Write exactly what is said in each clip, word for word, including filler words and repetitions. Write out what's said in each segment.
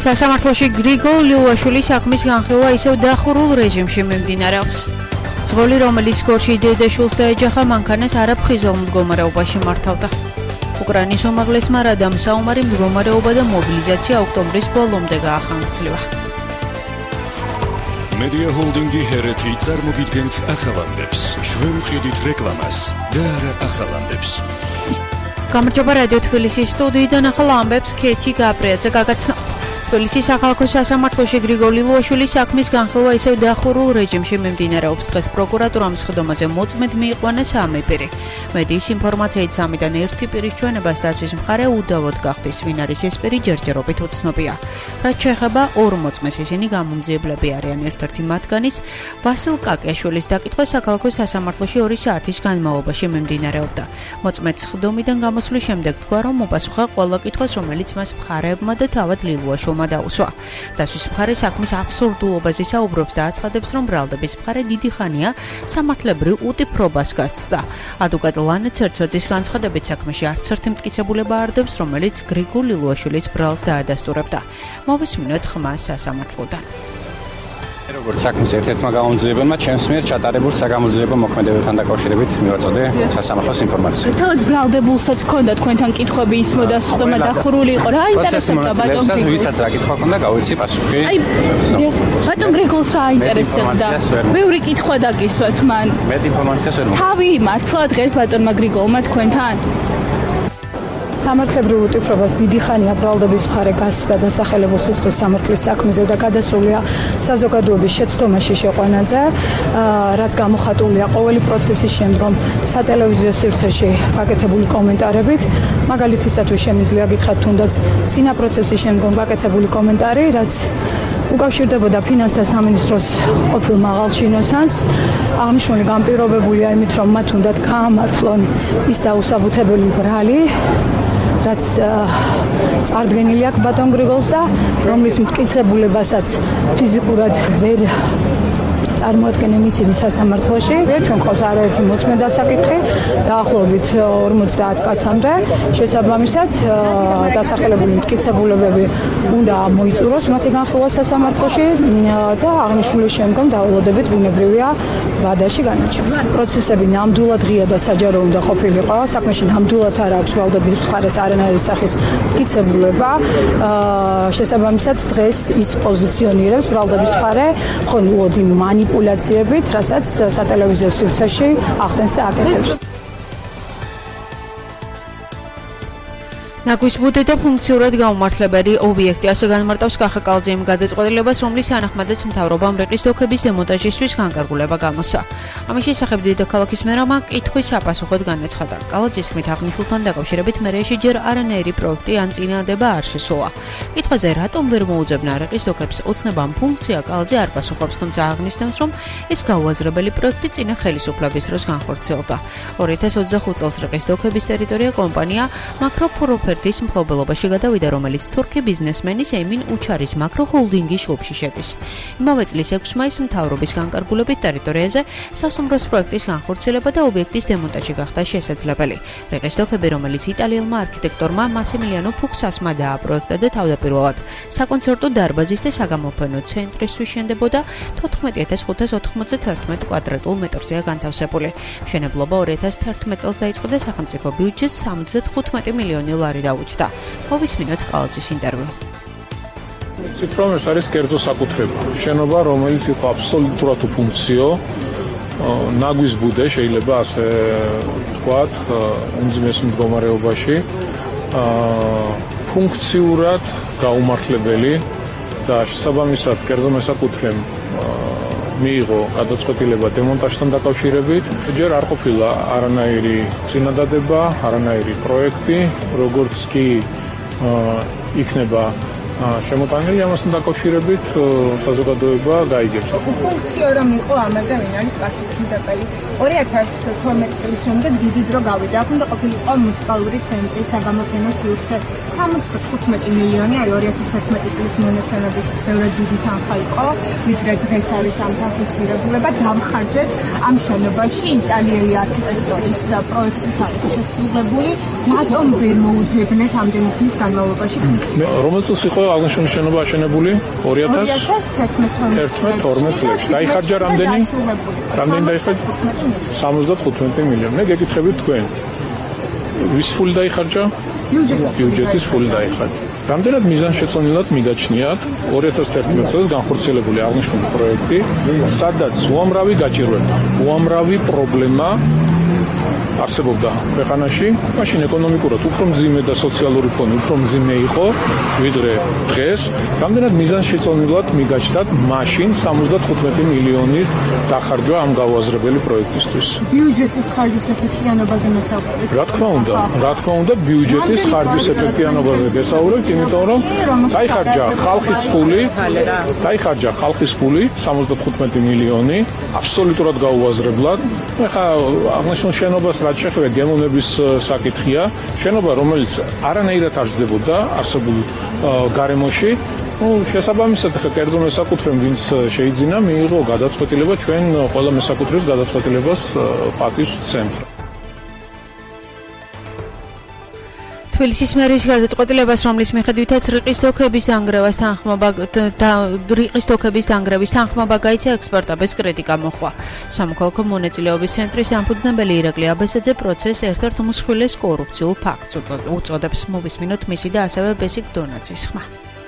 სასამართლოში გრიგოლ ლიუაშვილის საქმის განხილვა ისევ დახურულ რეჟიმში მიმდინარეობს. ძღოლი, რომელიც გორში დედაშვილს დაეჯახა, მანქანას არაფხიზელ მდგომარეობაში მართავდა. უკრაინის უმაღლესმა რადამ საომარი მდგომარეობა და მობილიზაცია ოქტომბრის ბოლომდე გაახანგრძლივა. Media Holdingi ჰერეთი წარმოგიდგენთ ახალამდებს. შვენყიდით რეკლამას და არა ახალამდებს. გამარჯობა რადიო თბილისის სტუდიიდან ახალ ამბებს ქეთი გაბრიაძე გაგაცნო. თბილისის სახალხო სასამართლოში გრიგოლ ლიუაშვილის საქმის განხილვა ისევ დახურულ რეჟიმში მიმდინარეობს. დღეს პროკურატურამ სხდომაზე მოწმედ მიიყვანა სამი პირი. მედიის ინფორმაციით სამიდან ერთი პირის ჩვენებას დაცვის მხარე უდავოდ გახდის. ვინ არის ეს პირი, ჯერჯერობით უცნობია. რაც შეეხება ორ მოწმეს, ისინი გამომძიებლები არიან. ერთ-ერთი მათგანის ვასილ კაკიაშვილის დაკითხვა სახალხო სასამართლოში ორი საათის განმავლობაში მიმდინარეობდა. მოწმედ სხდომიდან გამოსვლის შემდეგ თქვა, რომ მოპასუხა ყველა კითხვას, რომელიც მას მხარეებმა და თავად ლიუაშვილმა დაუსვა. დაცვის მხარე საქმის აბსურდულობაზე საუბრობს და აცხადებს, რომ ბრალდების მხარე დიდი ხანია სამართლებრივ უტიფრობას გასცდა. ადვოკატ ლანა ცერცვაძის განცხადებით, საქმეში არც ერთი მტკიცებულება არ დევს, რომელიც გრიგოლ ლიუაშვილის ბრალს დაადასტურებდა. მოვისმინოთ ხმა სასამართლოდან. როგორც საქმის ერთ-ერთმა გამომძიებელმა ჩემს მიერ ჩატარებულ საგამოძიებო მოქმედებებთან დაკავშირებით მივაწოდე სასამართლოს ინფორმაცია. თავად ბრალდებულსაც ჰქონდა თქვენთან კითხვები ისმოდა სხდომა დახურული იყო. რა ინტერესებდა ბატონ გრიგოლს? ვისაც რა კითხვა ჰქონდა, გავიცი პასუხი. აი, ბატონ გრიგოლს რა ინტერესებდა? ბევრი კითხვა დაგისვათ მან. მე ინფორმაციას ვერ მოვიდა. თავი მართლა დღეს ბატონმა გრიგოლმა თქვენთან? სამართლებრივ უტიფრობას დიდი ხანია ბრალდების მხარე გასცდა დასახელებულ სისხლის სამართლის საქმეზე და გადასულია საზოგადოების შეცდომაში შეყვანაზე, რაც გამოხატულია ყოველი პროცესის შემდგომ სატელევიზიო სივრცეში გაკეთებული კომენტარებით. მაგალითისათვის შემიძლია გითხრათ თუნდაც წინა პროცესის შემდგომ გაკეთებული კომენტარი, რაც უკავშირდებოდა ფინანსთა სამინისტროს ყოფილ მაღალ შინოსანს. აღნიშნული განპირობებულია იმით, რომ მათ უნდათ გაამართლონ ის დაუსაბუთებელი ბრალი, რაც წარდგენილი აქვს ბატონ გრიგოლს და რომლის მტკიცებულებასაც ფიზიკურად ვერ წარმოადგენენ ისინი სასამართლოში. ჩვენ ყავს არაერთი მოწმე დასაკითხი, დაახლოებით ორმოცდაათ კაცამდე. შესაბამისად, დასახელებული მტკიცებულებები უნდა მოიწუროს მათი განხილვა სასამართლოში და აღნიშნულის შემდგომ დაულოდებით ბუნებრივია ვადაში განაჩენს. პროცესები ნამდვილად ღია და საჯარო უნდა ყოფილიყო. საქმეში ნამდვილად არ აქვს ბრალდების მხარეს არანაირი სახის მტკიცებულება. შესაბამისად, დღეს ის პოზიციონირებს ბრალდების მხარე მხოლოდ იმ მანიპულაციებით, რასაც სატელევიზიო სივრცეში ახდენს და აკეთებს. ნაგვის ბუდე და ფუნქციურად გაუმართლებელი ობიექტი, ასე განმარტავს კახა კალძემ გადაწყვეტილებას, რომლის თანახმადაც მთავრობამ რიყის დოქების დემონტაჟისთვის განკარგულება გამოსცა. ამის შესახებ დედაქალაქის მერმა კითხვის საპასუხოდ განაცხადა. კალაძის თქმით, აღნიშნულთან დაკავშირებით მერიაში ჯერ არანაირი პროექტი ან წინააღმდება არ შესულა. კითხვაზე რატომ ვერ მოუძებნა რიყის დოქებს ოცნებამ ფუნქცია, კალაძე არ პასუხობს, თუმცა აღნიშნავს, რომ ეს გაუაზრებელი პროექტი წინა ხელისუფლების დროს განხორციელდა. ორი ათას ოცდახუთ წელს რიყის დოქების ტერიტორია კომპანია მაკროფოროფ ერთის მფლობელობაში გადავიდა, რომელიც თურქი ბიზნესმენის ემინ უჩარის მაკროჰოლდინგის შუბში შედის. იმავე წლის ექვსი მაისს მთავრობის განკარგულებით ტერიტორიაზე სასტუმროს პროექტის განხორციელება და ობიექტის დემონტაჟი გახდა შესაძლებელი. რიყის დოქები, რომელიც იტალიელმა არქიტექტორმა მასიმილიანო ფუქსასმა დააპროექტა და თავდაპირველად საკონცერტო დარბაზის და საგამოფენო ცენტრისთვის შენდებოდა თოთხმეტი ათას ხუთას ოთხმოცდათერთმეტ კვადრატულ მეტრზეა განთავსებული. მშენებლობა ორი ათას თერთმეტ წელს დაიწყო და სახელმწიფო ბიუჯეტს სამოცდახუთმეტი მილიონი ლარი დაუჭდა. მოვისმინოთ კალაძის ინტერვიუ. ციფროვანს არის კერძო საკუთრება. შენობა, რომელიც იყო აბსოლუტურად უფუნქციო, ნაგვის ბუდე შეიძლება ასე ვთქვათ, უმძიმეს მდგომარეობაში, ფუნქციურად გაუმართლებელი და შესაბამისად კერძო მესაკუთრემ მიიღო გადაწყვეტილება დემონტაჟთან დაკავშირებით. ჯერ არ ყოფილა არანაირი წინადადება, არანაირი პროექტი, როგორც კი იქნება შემოტანილი ამასთან დაკავშირებით საზოგადოება გაიგებს. ფუნქციო რომ იყო ამაზე ვინ არის პასუხისმგებელი? ორი ათას თორმეტ წლის შემდეგ დიდი დრო გავიდა. აქ უნდა ყოფილიყო მუნიციპალური ცენტრი, საგამოფენო სივრცე. სამოცდახუთმეტი მილიონი არის ორი ათას თერთმეტი წლის მონაცემებით ბევრად დიდი თანხა იყო, ვიდრე დღეს არის ამ თანხის ღირებულება. დამხარჯეთ ამ შენობაში იტალიელი არქიტექტორის პროექტით არის შესრულებული. რატომ ვერ მოუძებნეთ ამდენი ხნის განმავლობაში? რომელ წელს იყო აღნიშნული შენობა აშენებული ორი ათას თერთმეტ წლებში. დაიხარჯა რამდენი? რამდენი დაიხარჯა? სამოცდათხუთმეტი მილიონი. მე გეკითხებით თქვენ. ვის ფული დაიხარჯა? ბიუჯეტის ფული დაიხარჯა. რამდენად მიზანშეწონილად მიგაჩნიათ ორი ათას თერთმეტ წელს განხორციელებული აღნიშნული პროექტი, სადაც უამრავი გაჭირვება, უამრავი პრობლემა არსებობდა ქვეყანაში, მაშინ ეკონომიკურად უფრო მძიმე და სოციალური ფონი უფრო მძიმე იყო, ვიდრე დღეს, რამდენად მიზანშეწონილად მიგაჩნდათ მაშინ სამოცდათხუთმეტი მილიონი დახარჯვა ამ გაუაზრებელი პროექტისთვის. ბიუჯეტის ხარჯის ეფექტიანობაზე მოსაუბრეთ. რა თქმა უნდა, რა თქმა უნდა, ბიუჯეტის ხარჯის ეფექტიანობაზე გესაუბრებთ, იმიტომ რომ დაიხარჯა ხალხის ფული, დაიხარჯა ხალხის ფული სამოცდათხუთმეტი მილიონი, აბსოლუტურად გაუაზრებლად. ეხლა აღნიშნულ შენობას რაც შეეხება გემოვნების საკითხია, შენობა რომელიც არანაირად არ ჯდებოდა არსებულ გარემოში, ну, შესაბამისად ხა კერძო მესაკუთრემ ვინც შეიძინა, მიიღო გადაწყვეტილება ჩვენ ყველა მესაკუთრეობის გადაწყვეტილებას პატივს ვცემთ. თბილისის მერის გადაწყვეტილებას, რომლის მიხედვითაც რიყის დოქების დანგრევას თანხმობა რიყის დოქების დანგრევის თანხმობა გაიცა ექსპერტების კრიტიკა მოხდა. სამოქალაქო მონაწილეობის ცენტრის დამფუძნებელი ირაკლი აბესაძე პროცესს ერთ-ერთ უმსხვილეს კორუფციულ ფაქტს უწოდებს. მოვისმინოთ მისი და ასევე ბესიკ დონაცის ხმა.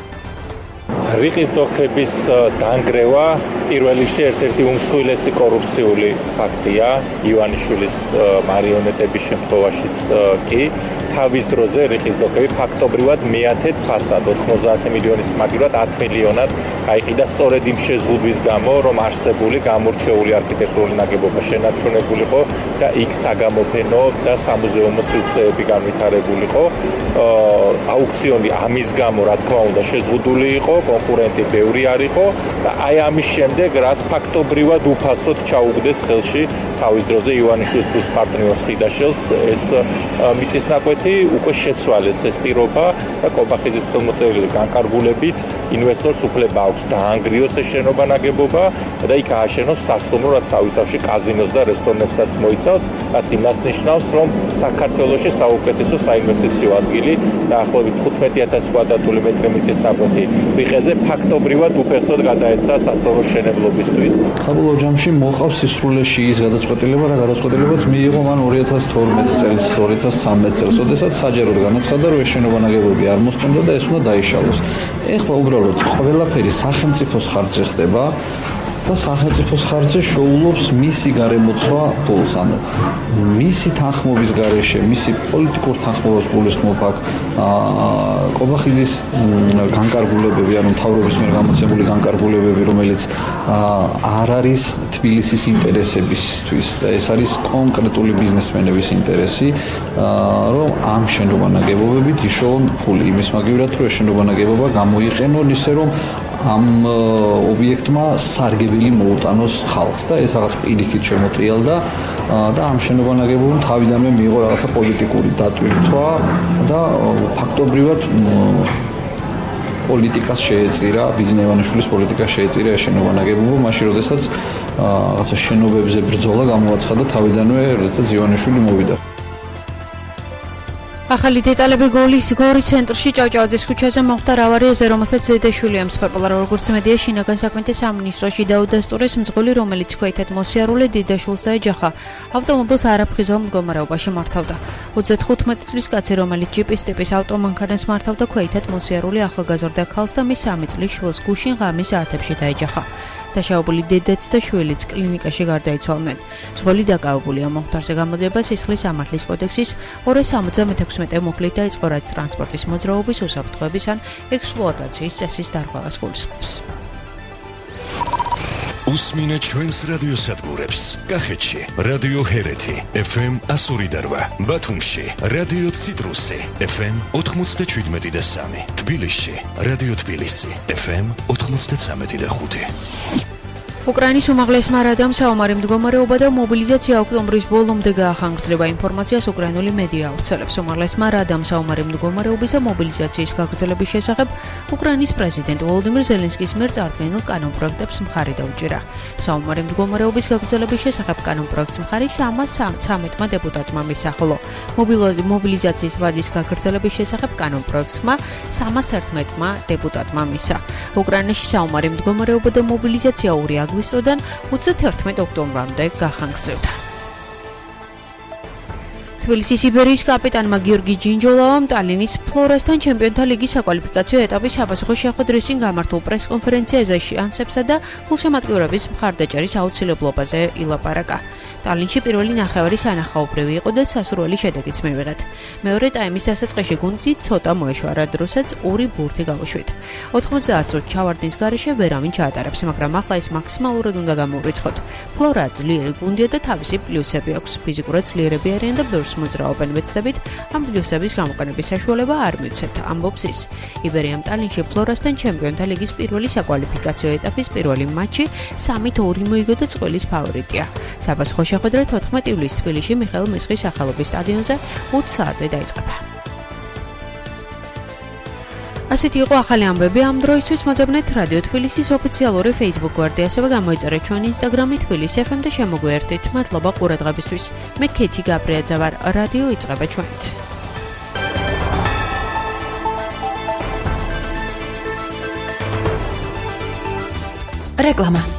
რიყის დოქების დანგრევა პირველ რიგში ერთ-ერთი უმსხვილესი კორუფციული ფაქტია ივანიშვილის მარიონეტების შემთხვევაშიც კი. თავის დროზე რიყის დოქები ფაქტობრივად მეათედ ფასად ოთხმოცდაათი მილიონის მაგივრად ათი მილიონად გაიყიდა სწორედ იმ შეზღუდვის გამო, რომ არსებული გამორჩეული არქიტექტურული ნაგებობა შენარჩუნებულიყო და იქ საგამოფენო და სამუზეუმო სივრცეები განვითარებულიყო. აუქციონი ამის გამო, რა თქმა უნდა, შეზღუდული იყო, კონკურენტი ბევრი არ იყო და აი ამის შემდეგ, რაც ფაქტობრივად უფასოდ ჩაუგდეს ხელში თავის დროზე ივანიშვილის რუს პარტნიორს ხიდაშელს, ეს მიწის ნაკვეთი უკვე შეცვალეს ეს პირობა და კობახიძის ხელმოწერილი განკარგულებით ინვესტორს უფლება აქვს დაანგრიოს ეს შენობა ნაგებობა და იქ ააშენოს სასტუმრო, რაც თავის თავში კაზინოს და რესტორნებსაც მოიცავს, რაც იმას ნიშნავს, რომ საქართველოში საუკეთესო საინვესტიციო ადგილი დაახლოებით თხუთმეტი ათასი კვადრატული მეტრი მიწის ნაკვეთი რიყეზე ფაქტობრივად უფასოდ გადაეცა სასტუმროს შენებლობისთვის. საბოლოო ჯამში მოყავს სისრულეში ის გადაწყვეტილება, რა გადაწყვეტილებაც მიიღო მან ორი ათას თორმეტ წელს, ორი ათას ცხრამეტ წელს, როდესაც საჯაროდ განაცხადა, რომ ეს შენობა ნაგებობები არ მოსწონდა და ეს უნდა დაიშალოს. ეხლა უბრალოდ ყველაფერი სახელმწიფოს ხარჯზე ხდება და სახელმწიფოს ხარჯზე შოულობს მისი გარემოცვა ფულს, ანუ მისი თანხმობის გარეშე, მისი პოლიტიკურ თანხმობას გულისხმობ აქ კობახიძის განკარგულებები, ანუ მთავრობის მიერ გამოცემული განკარგულებები, რომელიც არ არის თბილისის ინტერესებისთვის და ეს არის კონკრეტული ბიზნესმენების ინტერესი, რომ ამ შენობა ნაგებობებით იშოვონ ფული იმის მაგივრად, რომ ეს შენობა ნაგებობა გამოიყენონ ისე, რომ ამ ობიექტმა სარგებელი მოუტანოს ხალხს და ეს რაღაც პირიქით შემოტრიალდა და ამ შენობა ნაგებობამ თავიდანვე მიიღო რაღაცა პოლიტიკური დატვირთვა და ფაქტობრივად პოლიტიკას შეეწირა, ბიზნეს ივანიშვილის პოლიტიკას შეეწირა ეს შენობა ნაგებობა, მაშინ როდესაც რაღაცა შენობებზე ბრძოლა გამოაცხადა თავიდანვე, როდესაც ივანიშვილი მოვიდა. ახალი დეტალები გოლის გორის ცენტრში ჭავჭავაძის ქუჩაზე მოხდა ავარიაზე, რომელსაც ზედაშვილი ემსხვერპლა, როგორც მედია შინაგან საქმეთა სამინისტროში დაუდასტურეს მძღოლი, რომელიც ქვეითად მოსიარულე დიდაშვილს დაეჯახა. ავტომობილს არაფხიზელ მდგომარეობაში მართავდა. ოცდათხუთმეტი წლის კაცი, რომელიც ჯიპის ტიპის ავტომანქანას მართავდა, ქვეითად მოსიარულე ახალგაზრდა ქალს და მის სამი წლის შვილს გუშინ ღამის საათებში დაეჯახა. დაშავებული დედაც და შვილიც კლინიკაში გარდაიცვალნენ. მძღოლი დაკავებულია მომხდარზე გამოძიება სისხლის სამართლის კოდექსის ორ სამოცდამექვსმეტე მუხლით დაიწყო, რაც ტრანსპორტის მოძრაობის უსაფრთხოების ან ექსპლუატაციის წესის დარღვევას გულისხმობს. უსმინეთ ჩვენს რადიოსადგურებს. კახეთში რადიო ჰერეთი ეფ ემ ასორი და რვა, ბათუმში რადიო ციტრუსი ეფ ემ ოთხმოცდაშვიდმეტი და სამი, თბილისში რადიო თბილისი ეფ ემ ოთხმოცდაცამეტი და ხუთი. უკრაინის უმაღლესმა რადამ საომარი მდგომარეობა და მობილიზაცია ოქტომბრის ბოლომდე გაახანგრძლება ინფორმაციას უკრაინული მედია ავრცელებს. უმაღლესმა რადამ საომარი მდგომარეობის და მობილიზაციის გაგრძელების შესახებ უკრაინის პრეზიდენტ ვოლოდიმირ ზელენსკის მიერ წარდგენილ კანონპროექტებს მხარი დაუჭირა. საომარი მდგომარეობის გაგრძელების შესახებ კანონპროექტს მხარი სამას ცხრამეტმა დეპუტატმა მისცა, ხოლო მობილიზაციის ვადის გაგრძელების შესახებ კანონპროექტმა სამას თერთმეტმა დეპუტატმა მისცა. უკრაინაში საომარი მდგომარეობა და მობილიზაცია ორი აგვისტოდან ოცდათერთმეტ ოქტომბრამდე გახანგრძლივდა. თბილისის იბერიის კაპიტანმა გიორგი ჯინჯოლავამ ტალინის ფლორასთან ჩემპიონთა ლიგის საკვალიფიკაციო ეტაპის საპასუხო შეხვედრისინ გამართულ პრეს-კონფერენციაზე შეანსებსა და გულშემატკივრების მხარდაჭერის აუცილებლობაზე ილაპარაკა. ტალინში პირველი ნახევარი სანახაობრივი იყო და სასურველი შედეგიც მივიღეთ. მეორე ტაიმის დასაწყისში გუნდი ცოტა მოეშვა, დროსაც ორი ბურთი გავუშვით. ოთხმოცდაათ წუთს ჩავარდნის გარეშე ვერავინ ჩაატარებს, მაგრამ ახლა ეს მაქსიმალურად უნდა გამოვრიცხოთ. ფლორა ძლიერი გუნდია და თავისი პლუსები აქვს. ფიზიკურად ძლიერები არიან და ბევრს მოძრაობენ, ვეცდებით ამ პლუსების გამოყენების საშუალება არ მივცეთ, ამბობს ის. იბერიამ ტალინში ფლორასთან ჩემპიონთა ლიგის პირველი საკვალიფიკაციო ეტაპის პირველი მატჩი სამით ორი მოიგო და წყვილის ფავორიტია. საპასუხო შეხვედრა თოთხმეტი ივლისს თბილისში მიხეილ მესხის სახელობის სტადიონზე ოც საათზე დაიწყება. ასეთი იყო ახალი ამბები ამ დროისთვის. მოძებნეთ რადიო თბილისის ოფიციალური Facebook გვერდი, ასევე გამოიწერეთ ჩვენი Instagram-ი თბილისი ეფ ემ და შემოგვიერთდით. მადლობა ყურადღებისთვის. მე ქეთი გაბრიაძე ვარ. რადიო იწყება ჩვენით. რეკლამა.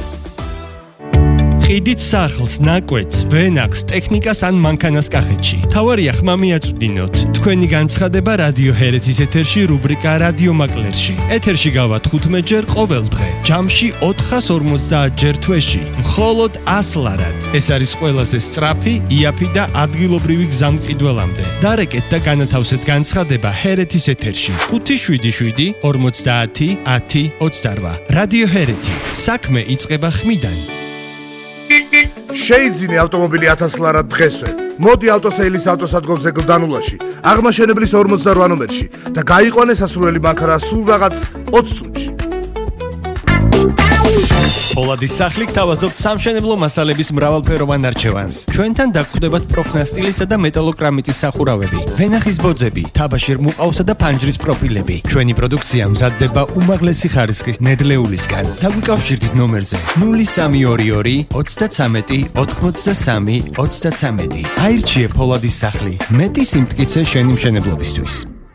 ხიდით სახლს, ნაკვეთს, ვენახს, ტექნიკას ან მანქანას კახეთში. თავარია ხმა მიაწვდინოთ. თქვენი განცხადება რადიო ჰერეთის ეთერში რუბრიკა რადიო მაკლერში. ეთერში გავა თხუთმეტ ჯერ ყოველ დღე. ჯამში ოთხას ორმოცდაათ ჯერ თვეში. მხოლოდ ას ლარად. ეს არის ყველაზე სწრაფი, იაფი და ადგილობრივი გზამკიდველამდე. დარეკეთ და განათავსეთ განცხადება ჰერეთის ეთერში. ხუთი შვიდი შვიდი ორმოცდაათი ათი ოცდარვა. რადიო ჰერეთი. საქმე იწყება ხმიდან. შეიძინე ავტომობილი ათას ლარად დღესვე. მოდი ავტოსეილის ავტოსადგომზე გლდანულაში, აღმაშენებლის ორმოცდარვა ნომერში და გაიყვანე სასურველი მანქანა სულ რაღაც ოც წუთში. ფოლადის სახლი გთავაზობთ სამშენებლო მასალების მრავალფეროვან არჩევანს. ჩვენთან დაგხვდებათ პროფნასტილისა და მეტალოკრამიტის სახურავები, ვენახის ბოძები, თაბაშირ მუყავსა და ფანჯრის პროფილები. ჩვენი პროდუქცია მზადდება უმაღლესი ხარისხის ნედლეულისგან. დაგვიკავშირდით ნომერზე ნული სამი ორი ორი ოცდაცამეტი ოთხმოცდასამი ოცდაცამეტი. აირჩიე ფოლადის სახლი. მეტი სიმტკიცე შენი მშენებლობისთვის.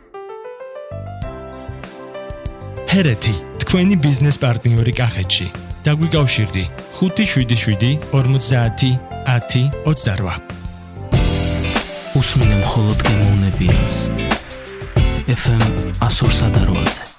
ჰერეთი, თქვენი ბიზნეს პარტნიორი კახეთში. დაგვიკავშირდი ხუთი შვიდი შვიდი ორმოცდაათი ათი ოცდარვა. უსმინე მხოლოდ გემოვნებიანს. ეფ ემ ას ორსა და რვაზე.